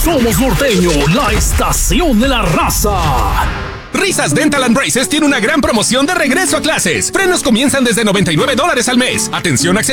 Somos Norteño, la estación de la raza. Risas Dental and Braces tiene una gran promoción de regreso a clases. Frenos comienzan desde $99 al mes. Atención accesible